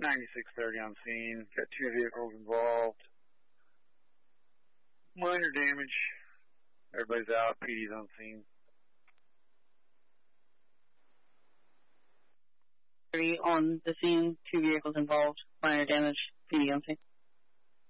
9630 on scene. Got 2 vehicles involved. Minor damage. Everybody's out. PD's on scene. On the scene, 2 vehicles involved. Minor damage. PD on scene.